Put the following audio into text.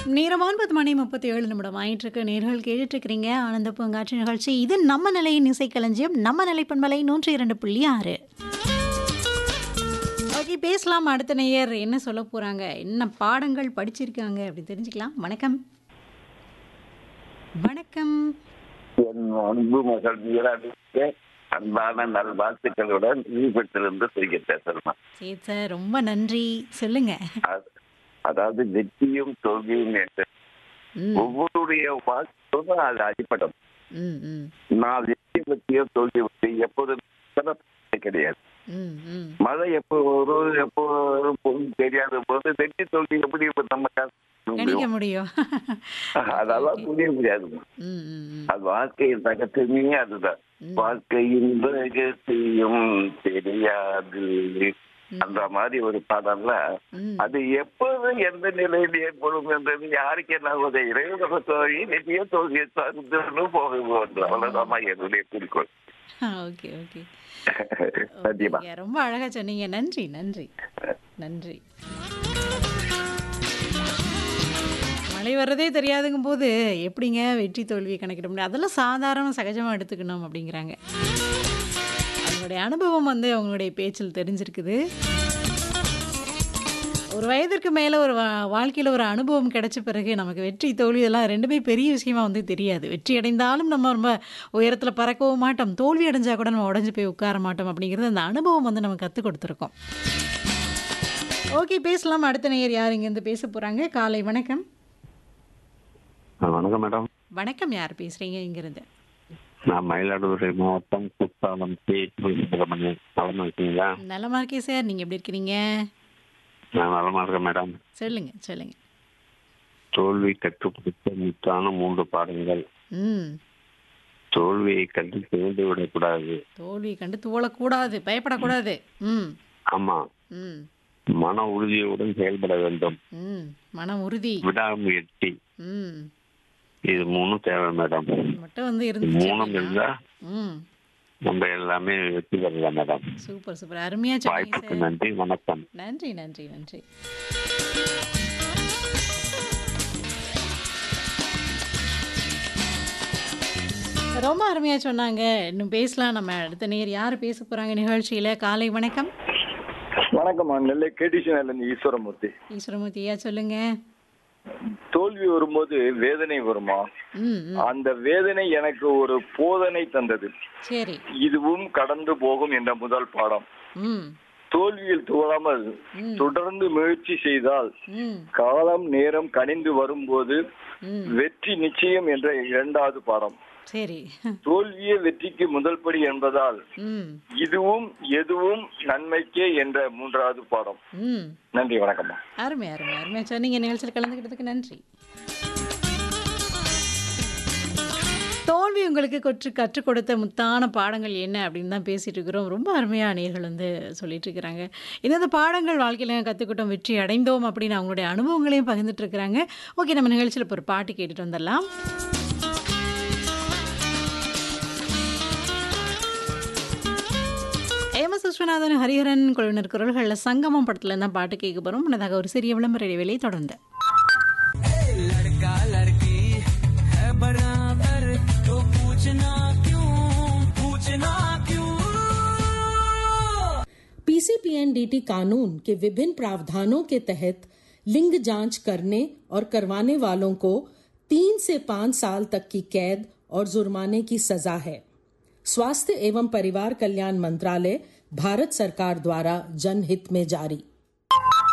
நேரம் 9:37 ஆயிட்டிருக்கு. நேர்கள் கேட்டுட்ருக்கிறீங்க ஆனந்த பூங்காற்று நிகழ்ச்சி. இது நம்ம நிலையின் இசைக்களஞ்சியம். நம்ம நிலை பண்பலை 102.6. ஓகே, பேசலாம். அடுத்த நேயர் என்ன சொல்ல போறாங்க, என்ன பாடங்கள் படிச்சிருக்காங்க அப்படி தெரிஞ்சுக்கலாம். வணக்கம். வணக்கம். என் அன்பு மகள் மீராவுக்கு அன்பான நல்வாழ்த்துக்களுடன் ஈபத்திலிருந்து செய்ய பேசலாம். சரி சார், ரொம்ப நன்றி. சொல்லுங்க. அதாவது வெற்றியும் தோல்வியும் என்று ஒவ்வொருடைய வாழ்க்கையும் அது அடிப்படும். நான் வெற்றி பற்றியோ தோல்வி பற்றி எப்போதும் கிடையாது. மழை எப்போ வரும் எப்போ வரும் தெரியாத போது வெற்றி தோல்வி எப்படி நம்ம கணிக்க முடியும்? அதெல்லாம் புரிய முடியாது. அது வாழ்க்கையின் ரகசியமே அதுதான். வாழ்க்கையின் ரகசியம் தெரியாது அந்த மாதிரி ஒரு பாடம்ல அது எப்போது எந்த நிலையில் ஏற்படும் என்றது யாருக்கு என்ன இறைவன தோல்வி நிச்சய தோல்வியை சார்ந்து போகுது. அவ்வளவுதான் என்னுடைய குறிக்கோள். ஓகே ஓகே, ரொம்ப அழகா சொன்னீங்க. நன்றி நன்றி நன்றி. மழை வர்றதே தெரியாதுங்கும் போது எப்படிங்க வெற்றி தோல்வியை கணக்கிட முடியும்? அதெல்லாம் சாதாரண சகஜமாக எடுத்துக்கணும் அப்படிங்கிறாங்க. அவங்களுடைய அனுபவம் அவங்களுடைய பேச்சில் தெரிஞ்சிருக்குது. ஒரு வயதிற்கு மேலே ஒரு வாழ்க்கையில் ஒரு அனுபவம் கிடைச்ச பிறகு நமக்கு வெற்றி தோல்வி இதெல்லாம் ரெண்டுமே பெரிய விஷயமா தெரியாது. வெற்றி அடைந்தாலும் நம்ம ரொம்ப உயரத்தில் பறக்கவும் மாட்டோம், தோல்வி அடைஞ்சா கூட நம்ம உடஞ்சி போய் உட்கார மாட்டோம். அப்படிங்கிறது அந்த அனுபவம் நமக்கு கற்றுக் கொடுத்துருக்கோம். ஓகே, பேசலாம். அடுத்த நேயர் யார் இங்கேருந்து பேச போகிறாங்க? காலை வணக்கம். வணக்கம் மேடம். வணக்கம், யார் பேசுறீங்க இங்கிருந்து? நான் மயிலாடுதுறை மாவட்டம் குற்றாலம் நலமா இருக்கீங்களா? நலமா இருக்கேன் சார், நீங்க எப்படி இருக்கிறீங்க? நான் நலமா இருக்கேன் மேடம். சொல்லுங்க சொல்லுங்க. தோல்வி கற்றுக் கொடுத்த முத்தான 3 பாடங்கள். தோல்வியை கண்டு துவண்டு விடக்கூடாது. தோல்வியை கண்டு துவளக்கூடாது, பயப்படக்கூடாது. ஆமா. மன உறுதியுடன் செயல்பட வேண்டும். மன உறுதி, விடாமுயற்சி, இது 3 தேவை மேடம். மட்டும் 3 இருந்தா நம்ம எல்லாமே வெற்றி பெறலாம் மேடம். சூப்பர் சூப்பர், அருமையா சொன்னீங்க. வாய்ப்புக்கு நன்றி, வணக்கம். நன்றி நன்றி நன்றி. ரொம்ப அருமையா சொன்னாங்க. இன்னும் பேசலாம். நம்ம அடுத்த நேர் யாரு பேச போறாங்க நிகழ்ச்சியில? காலை வணக்கம். வணக்கம், நெல்லை கேடிஷன் ஈஸ்வரமூர்த்தி. ஈஸ்வரமூர்த்தி ஐயா, சொல்லுங்க. தோல்வி வரும்போது வேதனை வருமா? அந்த வேதனை எனக்கு ஒரு போதனை தந்தது. சரி, இதுவும் கடந்து போகும் என்ற முதல் பாடம். தோல்வியில் துவளாமல் தொடர்ந்து முயற்சி செய்தால் காலம் நேரம் கனிந்து வரும்போது வெற்றி நிச்சயம் என்ற 2வது பாடம். சரி, தோல்வியே வெற்றிக்கு முதல் படி என்பதால் இதுவும் எதுவும் நன்மைக்கே என்ற 3வது பாடம். நன்றி, வணக்கம். அருமை அருமை அருமை சொன்னீங்க. நிகழ்ச்சியில் கலந்துக்கிட்டதுக்கு நன்றி. தோல்வி உங்களுக்கு கற்றுக் கொடுத்த முத்தான பாடங்கள் என்ன அப்படின்னு தான் பேசிட்டு இருக்கிறோம். ரொம்ப அருமையாக நேயர்கள் சொல்லிட்டு இருக்கிறாங்க. இந்த பாடங்கள் வாழ்க்கையில் கற்றுக்கிட்டோம், வெற்றி அடைந்தோம் அப்படின்னு அவங்களுடைய அனுபவங்களையும் பகிர்ந்துட்டு இருக்கிறாங்க. ஓகே, நம்ம நிகழ்ச்சியில் இப்போ ஒரு பாட்டு கேட்டுட்டு வந்துடலாம். எம்.எஸ். விஸ்வநாதன், ஹரிஹரன் குழுவினர் குரல்களில் சங்கமம் படத்துல தான் பாட்டு கேட்க போறோம். முன்னதாக ஒரு சிறிய விளம்பர இடைவேளை தொடர்ந்து. पीसीपीएनडीटी कानून के विभिन्न प्रावधानों के तहत लिंग जांच करने और करवाने वालों को 3 से 5 साल तक की कैद और जुर्माने की सजा है. स्वास्थ्य एवं परिवार कल्याण मंत्रालय, भारत सरकार द्वारा जनहित में जारी.